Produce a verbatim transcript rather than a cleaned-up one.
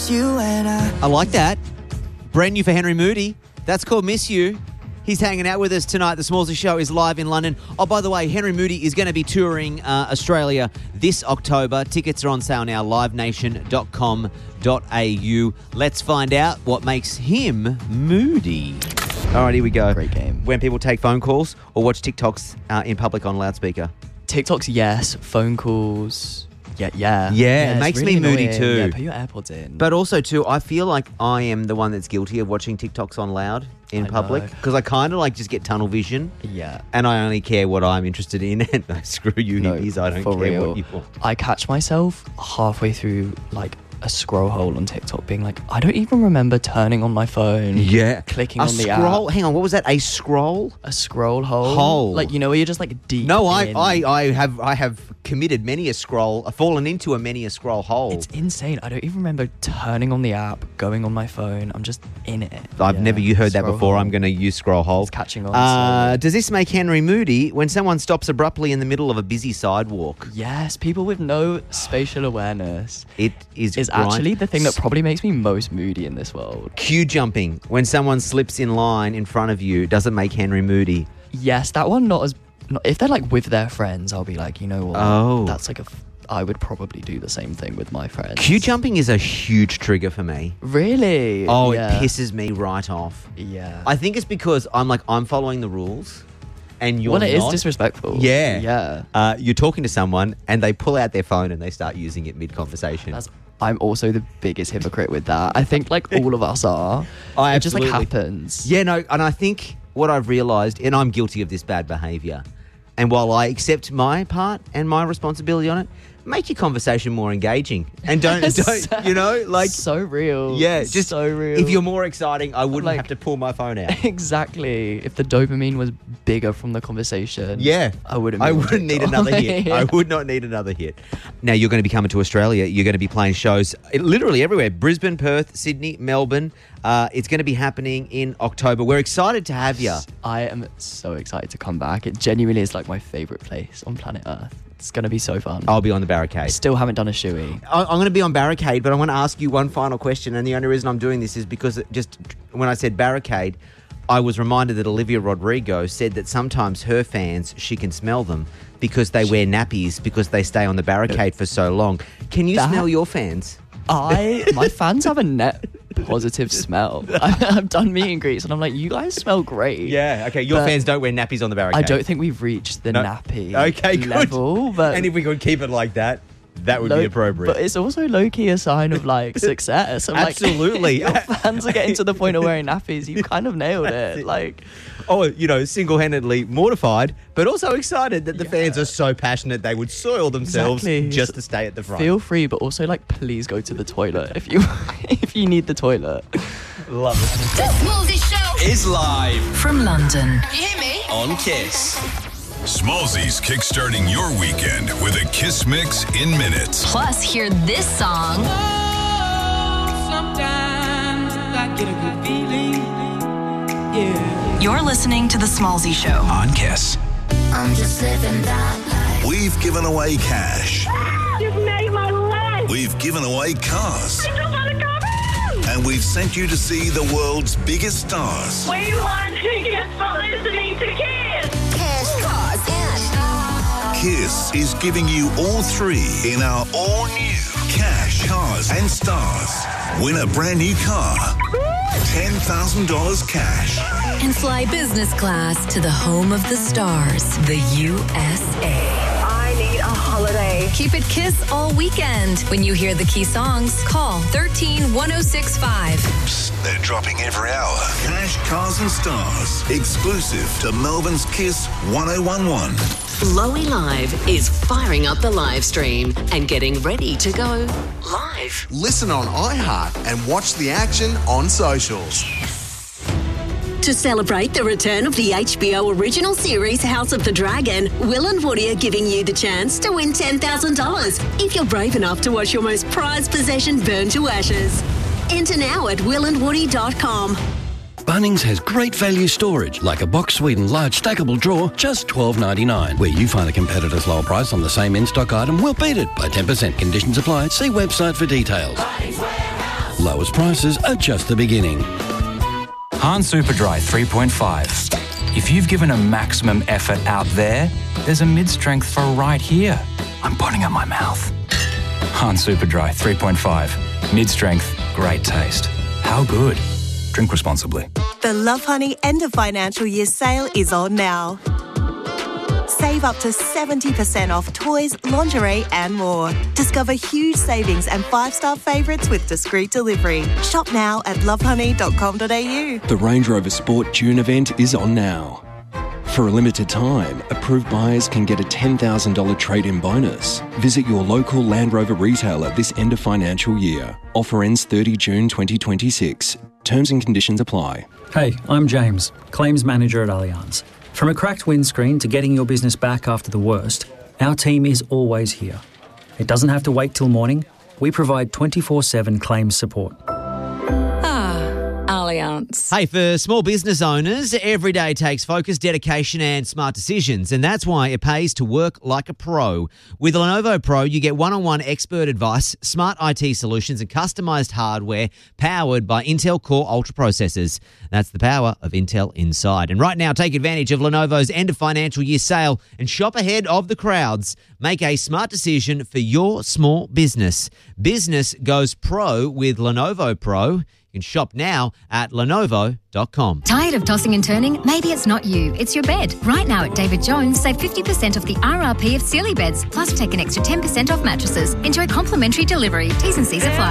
Miss You and I. I like that. Brand new for Henry Moody. That's called Miss You. He's hanging out with us tonight. The Smallsy Show is live in London. Oh, by the way, Henry Moody is going to be touring uh, Australia this October. Tickets are on sale now, live nation dot com dot a u. Let's find out what makes him moody. All right, here we go. Great game. When people take phone calls or watch TikToks uh, in public on loudspeaker. TikToks, yes. Phone calls, yeah, yeah. Yeah, it it's makes really me moody annoying. too. Yeah, put your AirPods in. But also, too, I feel like I am the one that's guilty of watching TikToks on loud in I public know. because I kind of like just get tunnel vision. Yeah. And I only care what I'm interested in. And I screw you, No, hippies. I don't for care real. what you want. I catch myself halfway through, like, a scroll hole on TikTok being like, I don't even remember turning on my phone. Yeah. Clicking a on the scroll. app. Hang on, what was that? A scroll? A scroll hole. Hole. Like, you know, where you're just, like, deep No, I, in. I, I have I have committed many a scroll, I've fallen into a many a scroll hole. It's insane. I don't even remember turning on the app, going on my phone. I'm just in it. I've Yeah. never you heard that Scroll before. hole. I'm going to use scroll hole. It's catching on. Uh, slowly. does this make Henry moody when someone stops abruptly in the middle of a busy sidewalk? Yes, people with no spatial awareness It is is grind- actually the thing that probably makes me most moody in this world. Queue jumping. When someone slips in line in front of you, doesn't make Henry moody. Yes, that one not as... Not, if they're like with their friends, I'll be like, you know what? Oh. That's like a... f- I would probably do the same thing with my friends. Queue jumping is a huge trigger for me. Really? Oh, yeah. it pisses me right off. Yeah. I think it's because I'm like, I'm following the rules and you're well, it is not. disrespectful. Yeah. Yeah. Uh, you're talking to someone and they pull out their phone and they start using it mid-conversation. That's... I'm also the biggest hypocrite with that. I think like all of us are. I it just like absolutely- happens. Yeah, no, and I think what I've realised, and I'm guilty of this bad behaviour, and while I accept my part and my responsibility on it, make your conversation more engaging. And don't, don't you know, like... so real. Yeah, just so real. if you're more exciting, I wouldn't Like- have to pull my phone out. Exactly. If the dopamine was bigger from the conversation, Yeah. I wouldn't. I be wouldn't need another hit. Yeah. I would not need another hit. Now, you're going to be coming to Australia. You're going to be playing shows literally everywhere. Brisbane, Perth, Sydney, Melbourne. Uh, it's going to be happening in October. We're excited to have you. I am so excited to come back. It genuinely is like my favourite place on planet Earth. It's going to be so fun. I'll be on the I barricade. still haven't done a shoey. I- I'm going to be on barricade, but I want to ask you one final question. And the only reason I'm doing this is because it just when I said barricade, I was reminded that Olivia Rodrigo said that sometimes her fans, she can smell them because they wear nappies because they stay on the barricade for so long. Can you That- smell your fans? I my fans have a net positive smell. I, I've done meet and greets and I'm like, you guys smell great. Yeah, okay. Your But fans don't wear nappies on the barricade. I don't think we've reached the No. nappy Okay, good. level, but And if we could keep it like that, that would low- be appropriate. But it's also low key a sign of like success. I'm Absolutely. Like, your fans are getting to the point of wearing nappies. You kind of nailed it. Like, oh, you know, single-handedly mortified, but also excited that the fans are so passionate they would soil themselves Exactly. just to stay at the front. feel free, but also like, please go to the toilet if you if you need the toilet. Love it. The Smallsy Show Is live from London. You hear me? on Kiss. Smallsy's kickstarting your weekend with a Kiss Mix in minutes. Plus, hear this song Sometimes I get a good feeling. Yeah. You're listening to The Smallsy Show. On Kiss. I'm just living that life. We've given away cash. You've made my life. We've given away cars. I just want to come in. And we've sent you to see the world's biggest stars. We want tickets for listening to Kiss. Cash, cars, and Kiss is giving you all three in our all-new Cash, Cars and Stars. Win a brand new car. ten thousand dollars cash. and fly business class to the home of the stars, the U S A. I need a holiday. Keep it Kiss all weekend. When you hear the key songs, call one three one oh six five. Psst, they're dropping every hour. Cash, Cars and Stars. Exclusive to Melbourne's Kiss one oh one one. Lowy Live is firing up the live stream and getting ready to go live. Listen on iHeart and watch the action on socials. To celebrate the return of the H B O original series House of the Dragon, Will and Woody are giving you the chance to win ten thousand dollars if you're brave enough to watch your most prized possession burn to ashes. Enter now at will and woody dot com. Bunnings has great value storage, like a box Sweden large stackable drawer, just twelve ninety-nine. Where you find a competitor's lower price on the same in-stock item, we'll beat it by ten percent. Conditions apply. See website for details. lowest prices are just the beginning. Han Superdry three point five. If you've given a maximum effort out there, there's a mid-strength for right here. I'm putting at my mouth. Han Superdry three point five. Mid-strength, great taste. How good? Drink responsibly. The Love Honey end of financial year sale is on now. Save up to seventy percent off toys, lingerie and more. Discover huge savings and five-star favourites with discreet delivery. Shop now at love honey dot com dot a u. The Range Rover Sport June event is on now. For a limited time, approved buyers can get a ten thousand dollars trade-in bonus. Visit your local Land Rover retailer this end of financial year. Offer ends thirtieth of June twenty twenty-six. Terms and conditions apply. Hey, I'm James, Claims Manager at Allianz. From a cracked windscreen to getting your business back after the worst, our team is always here. It doesn't have to wait till morning. We provide twenty-four seven claims support. Allianz. Hey, for small business owners, every day takes focus, dedication and smart decisions, and that's why it pays to work like a pro. With Lenovo Pro, you get one-on-one expert advice, smart I T solutions and customised hardware powered by Intel Core Ultra processors. That's the power of Intel inside. And right now, take advantage of Lenovo's end of financial year sale and shop ahead of the crowds. Make a smart decision for your small business. Business goes pro with Lenovo Pro. You can shop now at lenovo dot com. Tired of tossing and turning? Maybe it's not you, it's your bed. Right now at David Jones, save fifty percent off the R R P of Sealy beds, plus take an extra ten percent off mattresses. Enjoy complimentary delivery. T's and C's apply.